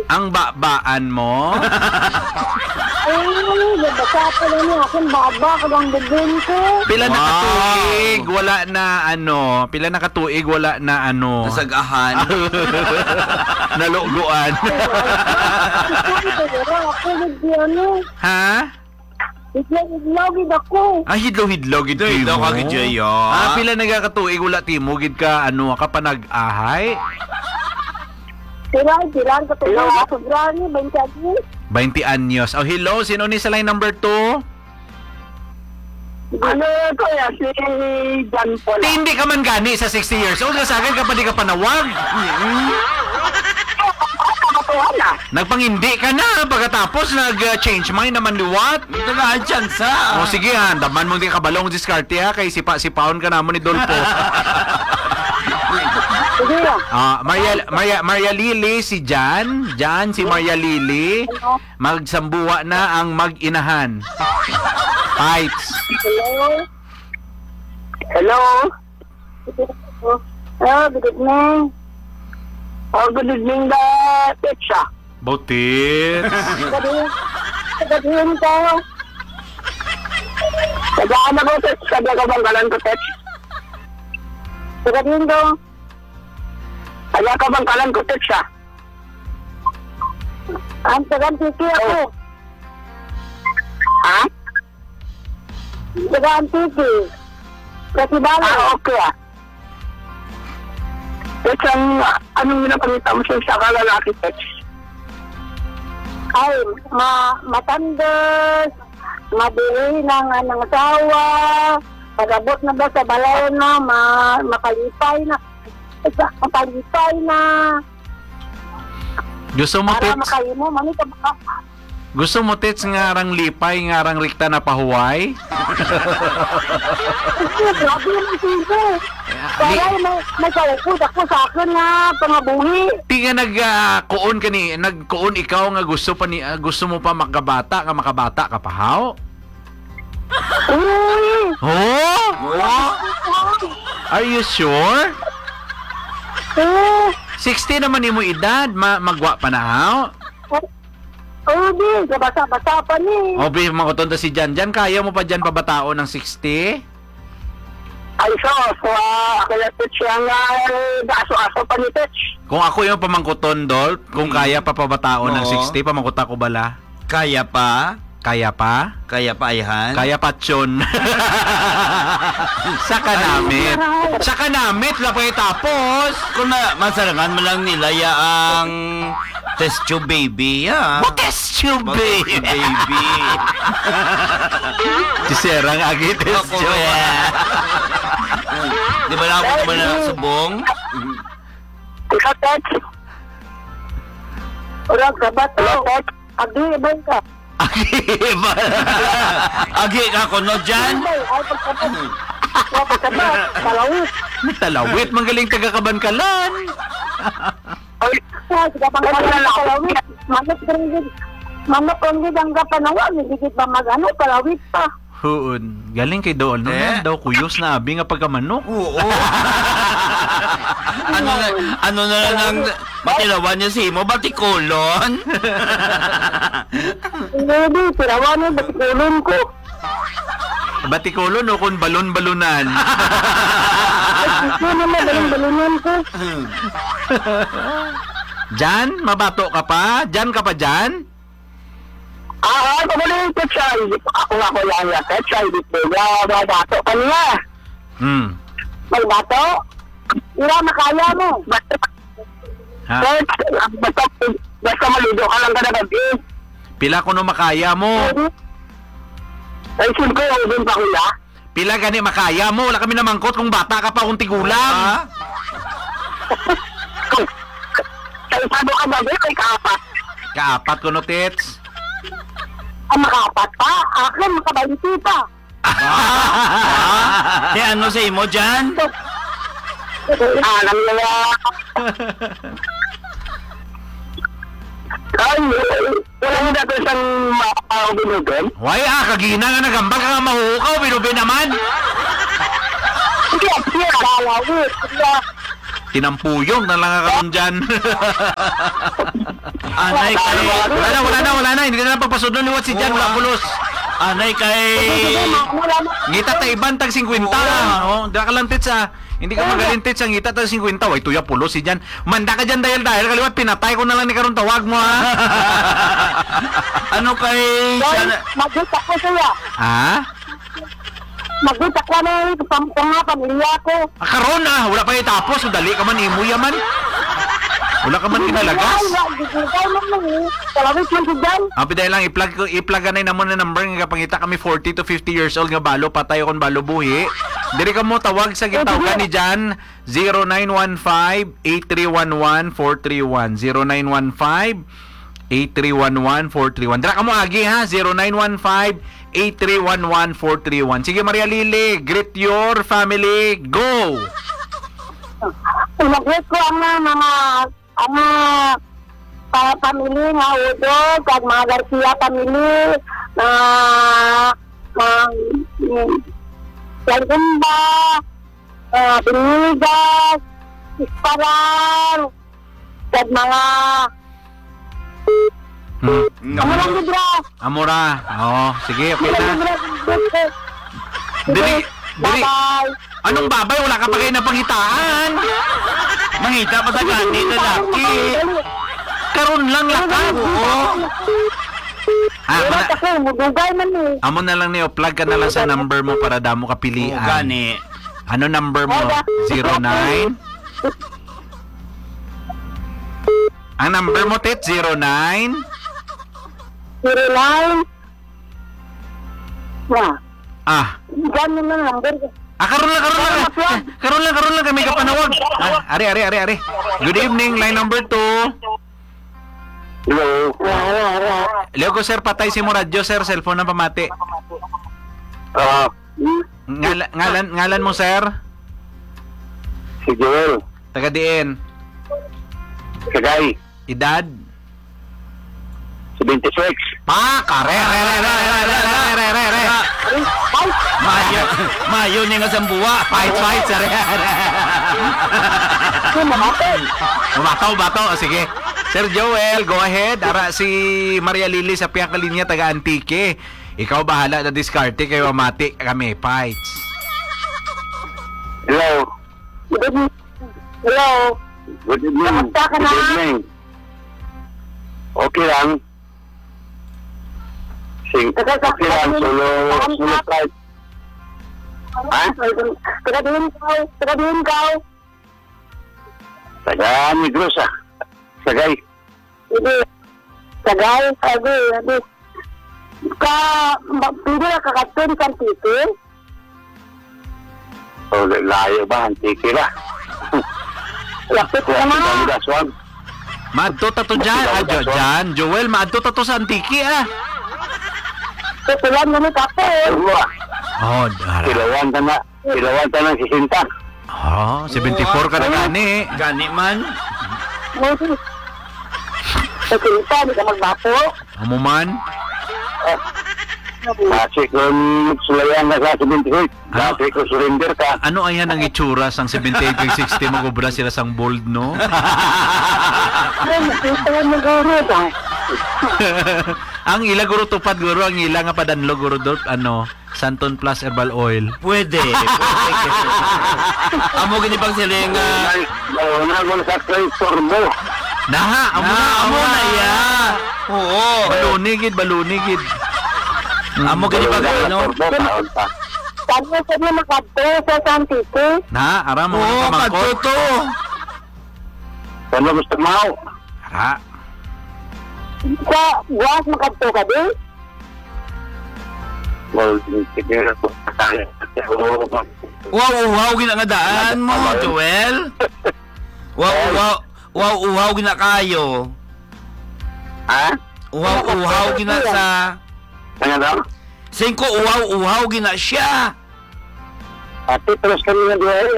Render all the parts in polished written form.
Ang babaan mo? Ay, nabasa pa na niya. Akin baba ko bang bubin ko. Pila na Wow. katuig, wala na ano. Pila na katuig, wala na ano. Nasagahan. Naluguan. Ako, hindi ano. Ha? Itlogid ako. Ah, hidlo-hidlo gid Ito mo. ka gidyo. Pila nagakatuig wala timo gid ka ano ka pa nag-ahay? Tiraan ka tuloy. Sobrang 20 anos. 20 anyos. Oh, hello, sino ni sa line number 2? Ano ko ya, si John Paul. Hindi ka man gani sa 60 years old. Sa akin ka pa di ka panawag. Nagpangindi ka na pagkatapos nag-change mind naman liwat. Tagaan tsansa. O sige ha, daman mong di kabalong diskarte ha, kay sipa-sipaon ka naman ni Dolpo. Sige ya. Maria Lily, si Jan, si Maria Lily, magsambuwa na ang mag-inahan. Fights. Hello? Hello, good evening. Oh, good evening, Techa. Bautit. Sabihin ko. Sagaan ako, Tech. Sabi ako bang galan ko, Tech. Sabihin ko. Kaya ka bang kalan ko, Tech, siya? Ang tagang tiki ako. Ha? Tagang tiki. Kasi bala. Okay ah. Tech, anong ginapangita mo sa kalalaki, Tech? Ay, matandas, mabili ng asawa, pag-abot na ba sa balay na, makalipay na. Gusto mo, Para Tits? makahimo, mami ka baka. Gusto mo, Tits, ngarang lipay, ngarang rikta na pahuway? Grabe naman siya. Kaya may kaukod ako sa akin na pangabuhi. Di nga nagkuon ka ni, nagkuon ikaw nga gusto pa ni, gusto mo pa makabata ka pahaw? Uy! Oh? Are you sure? 60 naman ni mo edad, magwa pa na haw? Oh, di. Basa-basa pa ni. O, makuton si Jan. Kaya mo pa dyan pabatao ng 60? Ay, so, ako na Tech yung aso-aso pa ni Tech. Kung ako yung pamangkuton, Dol, kung kaya pa pabatao ng Oo. 60, pamangkuta ko bala? Kaya pa? Kaya pa? Kaya pa ayhan? Kaya pa tyon. Saka namit. Saka namit, lapay tapos. Kung na masarangan mo lang nila ang test tube baby, ha? Test tube, baby. Baby. Si Serang agi test Ako, tube. Di ba lang ako naman na subong? Ikaw, Tech. Urang ka ba to? Tech, agi, ibay ka. Agi ka ko no dyan? Ibay, ay pagkabat. Pagkabat, talawit. Talawit, magaling taga-Kabankalan. Ay, sige pang talawit. Manok kong ang kapanawan. Hindi ba mag-ano, talawit pa. Huon. Galing kay Dool. No, daw kuyos na abi nga pagkamanok. Oo. ano na lang ang matilawan niya si mo? Batikulon? Hindi, tirawan yung batikulon ko. Batikulon o kung balon-balunan. Ito naman, balon-balunan ko. Jan, mabato ka pa? Jan ka pa dyan? Ako mo na yung Tetchay. Ako lang yung Tetchay. Dito nga, bato ka niya. May bato? Ira, makaya mo. Ha? Basta malido ka lang ka na gabi. Pila ko no makaya mo? Ay, siyempre, din pa kuya. Pila gani makaya mo? Wala kami namangkot kung bata ka pa kung tigulang. Kaya sabi ka gabi, kay kaapat. Kaapat ko no, Tits. Ang makaapat pa, akin makabaliti pa. Ano sa imo dyan? Alam niya. Ay, wala mo dito siyang binugin. Why kagina nga nagambal ka nga mahukaw, binubi naman. Hindi, siya, lalawit. Tinampuyong na lang karon dyan. Anay kay... Wala na. Hindi na lang pagpasudlo liwat si Jan. Wala pulos. Anay kay... Ngita ta iban tag 50. Oh, da ka lang tits Hindi ka magalintit sa ngita tag 50. Way tuya pulos si Jan. Manda ka dyan dahil kaliwat pinatay ko na lang ni karon tawag mo ha. Ano kay... Mag-utak ko siya. Ha? Mag-utak ko na yung pamilya ko. Karon wala pa itapos. So dali ka man imo yaman. Wala ka man kinalagas. Gigigay mo mo eh. Kalawit mo si Jan. Dahil lang i-plug na mo na number nga pangita kami 40 to 50 years old nga balo patay kon balo buhi. Diri ka mo tawag sa gitawgan ni Jan 0915-8311-431 0915-8311-431. Dira ka mo agi ha 0915-8311-431. Sige Maria Lily, greet your family. Go. Pinag-greet ko ang mga pamilya nga Udo, kag mga Garcia pamilya, Lagumba, Binigas, Isparan, kag mga lang libra. Amora. Sige, okay na. Dili. Bye-bye. Anong babay? Wala ka pa kayo napangitaan. Mangita pa sa gani lalaki. Karon lang lakad. Wala ako, mugugay man eh. Amo na lang niyo, plug ka na lang sa number mo para damo ka pilian. Gani. Ano number mo? 09? Ang number mo, Tit? 09? 09. Ganyan na number. Karon lang kami kapanawag. Ari. Good evening, line number 2. Hello. Leo ko sir, patay si mo radyo sir, cellphone na pamati. Ngalan mo sir? Si Joel. Taga diin. Sagay. Edad? 76. Kare. Mayo niya nga sambuwa. Fight, sir. Bato. Sige. Sir Joel, go ahead. Ara si Maria Lily sa piyang kalinya taga Antique. Ikaw bahala na diskarte kayo mati kami. Fights. Hello. Hello. Good evening. Good evening. Okay lang. Okay lang. Solo flight. Ha? Taga-diin ka. Taga-Negros Sagay. Sagay. Pwede na kakatun sa Antique? Layo ba? Antique ba? Lapit ko na. Maadto ta to dyan. Joel, maadto ta to sa Antique Tutulan mo ni Kapo. Dara. Kilawan ta ng 60. 74 ka na gani. Gani man. Sa 60, di ka magbapo. Amo man. Kasi kung sulayan ka sa 78, kasi kung surrender ka. Ano ayan ang itsura sang 78 kag 60 magubra sila sang bold no? Ang ila guro tupad guro ang ila nga padanlo guro dot Santon Plus Herbal Oil. Pwede. Amo gini pang siling Wala ko sa store mo. Amo na ya. Oo. Balunigid. Amo gini pag Kano sa niya makadto sa Antique? Ara mo Oo, kamangkot. kadto. Kano gusto mo? Ara. Sa buwas makadto ka din? Well, sige ako. Wow, gina nga daan mo, Joel. Wow, gina kayo. Ha? Wow, gina sa... Ano daw? 5 uhaw, gina siya. Ate, terus kami nga diyan.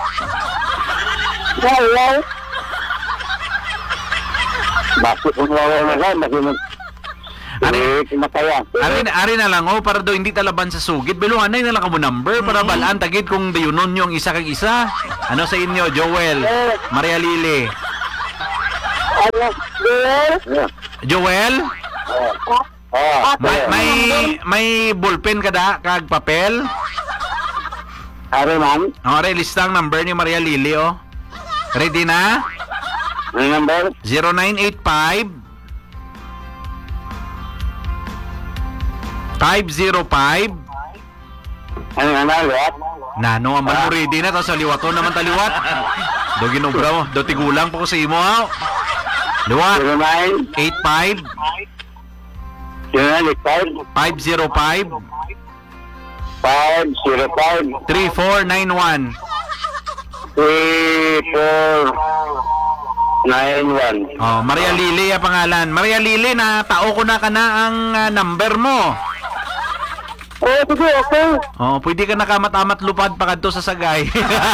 Wow. Bakit kung wala na lang, Mataya. Ari na lang para do hindi talaban sa sugid. Biluhan na lang kamo number para balaan tagid kung dayunon yung isa kag isa. Ano sa inyo, Joel? Maria Lily. Ano? Joel? May ballpen kada kag papel? Ari man. Ore, listang number ni Maria Lily, oh. Ready na? Ano number? 0985 505 Ano liwat? Nano, aman mo ready na. Tapos sa liwaton naman taliwat. Do ginubra mo. Do tigulang po ko sa imo, ha? Liwat. 09 85 505 505 3491. 3491. Oh, Maria Lily ang pangalan. Maria Lily, na tao ko na kana ang number mo. Sige, okay. Oh, pwede ka nakamat-amat lupad pa kadto sa sagay.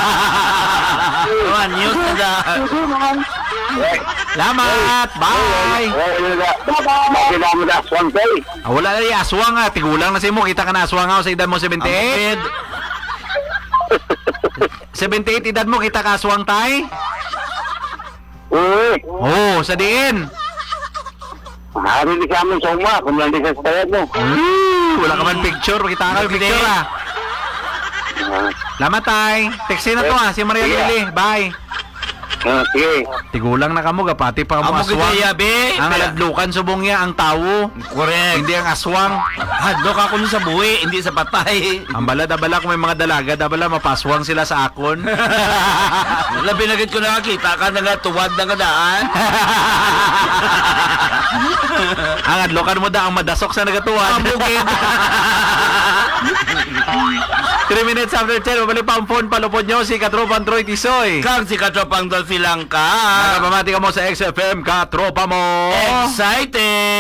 News na da. Sige, man. Salamat. Bye. Makita mo na aswang kay. Wala na yung aswang, ha. Tigulang na si mo. Kita ka na aswang, ha. Sa edad mo 78. 78 edad mo, kita ka aswang, tay? Uy, Oh, sa diin. hari di kami sa uma, kung lang di sa stayad mo. Wala ka man picture. Kita ka yung picture, ha. Salamat, tay. Textin na to, ha. Si Maria Lily. Bye. Sige. Tigulang na kamo, gapati pa mo Amo aswang. kita yabe. Ang aladlukan subong niya, ang tawo. Correct. Hindi ang aswang. Hadlok ako nun sa buwi, hindi sa patay. Ang bala kung may mga dalaga, dabala mapaswang sila sa akon. Labi na gid ko nakakita ka na nga tuwad na nga daan. Ang adlokan mo da ang madasok sa nagatuwan. 3 minutes after 10, mabalik pa ang phone, palupod nyo si Katropang Troy Tisoy. Kang si Katropang Dolphy lang ka. Nakapamati ka mo sa XFM, Katropa mo. Excited!